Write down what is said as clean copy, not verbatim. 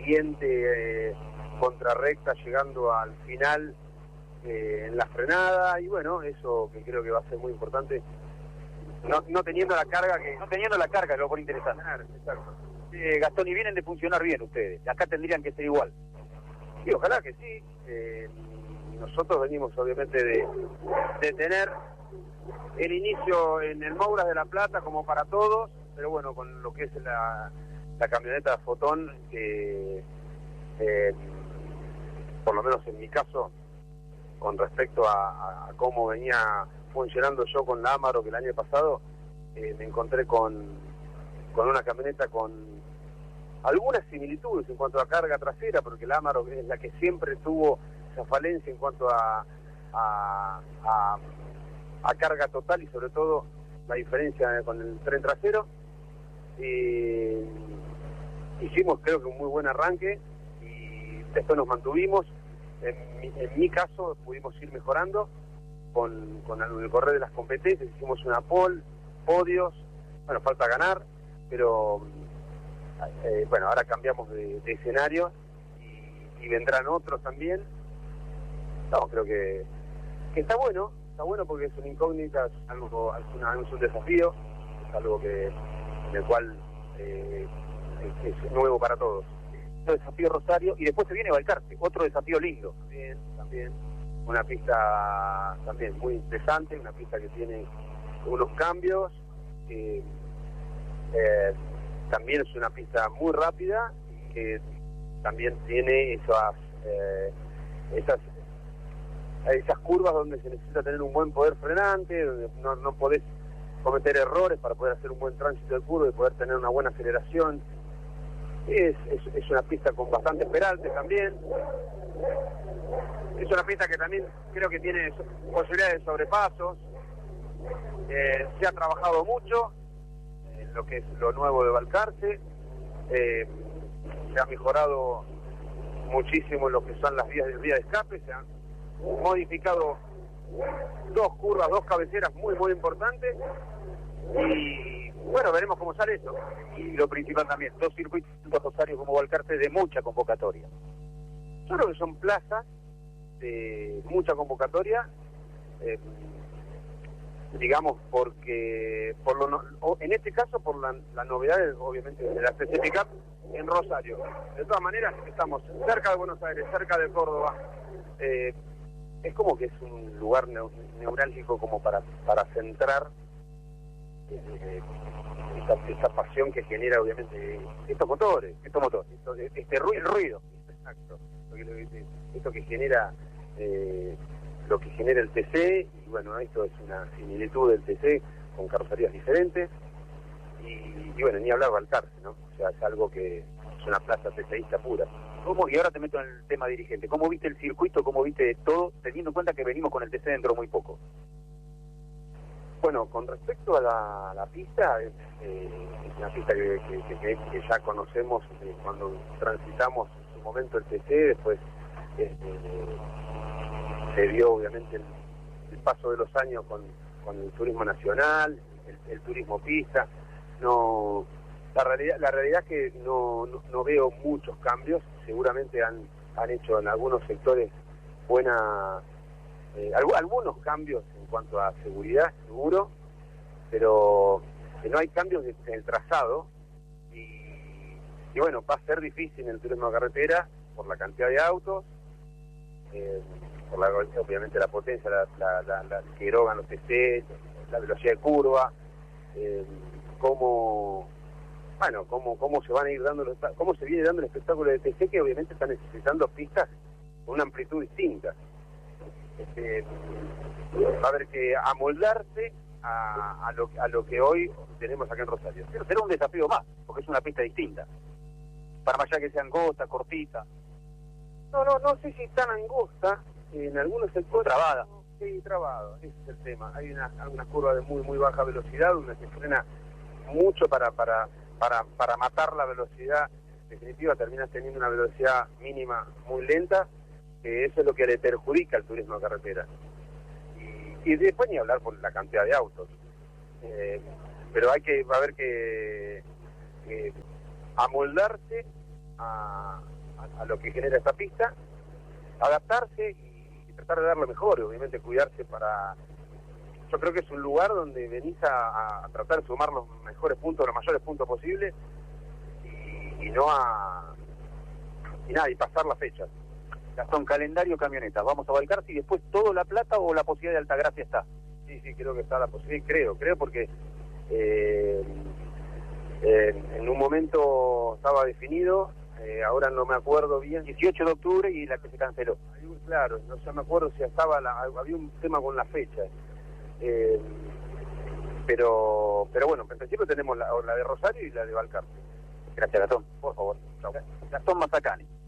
siguiente contrarrecta llegando al final en la frenada, y bueno, eso que creo que va a ser muy importante, no teniendo la carga que lo pone interesante. Exacto. Gastón, y vienen de funcionar bien ustedes, acá tendrían que ser igual. Sí, ojalá que sí. Nosotros venimos obviamente de tener el inicio en el Mouras de La Plata como para todos, pero bueno, con lo que es la camioneta Fotón, que por lo menos en mi caso, con respecto a cómo venía funcionando yo con la Amaro, que el año pasado me encontré con una camioneta con algunas similitudes en cuanto a carga trasera, porque la Amaro es la que siempre tuvo esa falencia en cuanto a carga total, y sobre todo la diferencia con el tren trasero. Hicimos, creo que, un muy buen arranque, y después nos mantuvimos. En mi caso pudimos ir mejorando con el correr de las competencias. Hicimos una pole, podios, bueno, falta ganar, pero bueno, ahora cambiamos de escenario, y vendrán otros también. No, creo que está bueno porque es una incógnita, es un desafío, es algo en el cual es nuevo para todos. Desafío Rosario, y después se viene Balcarce, otro desafío lindo. También una pista también muy interesante, una pista que tiene unos cambios, también es una pista muy rápida, que también tiene esas curvas donde se necesita tener un buen poder frenante, donde no podés cometer errores para poder hacer un buen tránsito de curva y poder tener una buena aceleración. Es una pista con bastante peralte también. Es una pista que también creo que tiene posibilidades de sobrepasos. Se ha trabajado mucho en lo que es lo nuevo de Balcarce. Se ha mejorado muchísimo en lo que son las vías de escape. Se han modificado 2 curvas, 2 cabeceras muy importantes, y bueno, veremos cómo sale esto. Y lo principal también, 2 circuitos de Rosario como Balcarce de mucha convocatoria. Yo creo que son plazas de mucha convocatoria, digamos, porque en este caso por la novedad, obviamente, de la CC Pickup en Rosario. De todas maneras, estamos cerca de Buenos Aires, cerca de Córdoba. Es como que es un lugar neurálgico como para centrar esta pasión que genera, obviamente, estos motores, el ruido. Exacto. Esto que genera lo que genera el TC, y bueno, esto es una similitud del TC con carrocerías diferentes, y bueno, ni hablar de Balcarce, ¿no? O sea, es algo que es una plaza TCista pura. Y ahora te meto en el tema dirigente. ¿Cómo viste el circuito? ¿Cómo viste todo? Teniendo en cuenta que venimos con el TC dentro muy poco. Bueno, con respecto a la pista, es una pista que ya conocemos cuando transitamos en su momento el TC. Después se dio obviamente el paso de los años con el turismo nacional, el turismo pista. La realidad es que no veo muchos cambios. Seguramente han hecho en algunos sectores algunos cambios en cuanto a seguridad, seguro, pero no hay cambios en el trazado, y bueno, va a ser difícil en el turismo de carretera por la cantidad de autos, por obviamente la potencia, la que erogan los TC, la velocidad de curva, cómo se van a ir dando cómo se viene dando el espectáculo de TC, que obviamente está necesitando pistas con una amplitud distinta. Va a haber que amoldarse a lo que hoy tenemos acá en Rosario. Pero será un desafío más, porque es una pista distinta. Para más allá que sea angosta, cortita. No sé si tan angosta, en algunos sectores. Trabada. Sí, trabado, ese es el tema. Hay una curva de muy baja velocidad, donde se frena mucho para matar la velocidad definitiva. Terminas teniendo una velocidad mínima muy lenta, que eso es lo que le perjudica al turismo de carretera. Y después ni hablar por la cantidad de autos. Pero va a haber que amoldarse a a lo que genera esta pista, adaptarse y tratar de dar lo mejor, obviamente cuidarse para... Yo creo que es un lugar donde venís a tratar de sumar los mejores puntos, los mayores puntos posibles y no a... y nada, y pasar las fechas. Gastón, calendario camionetas, vamos a Balcarce y después todo La Plata o la posibilidad de Altagracia está. Sí, creo que está la posibilidad, creo porque en un momento estaba definido, ahora no me acuerdo bien. 18 de octubre y la que se canceló. Claro, no sé, me acuerdo si estaba había un tema con la fecha. Pero bueno, en principio tenemos la de Rosario y la de Balcarce. Gracias, Gastón. Por favor. Chao. Gastón Mazacane.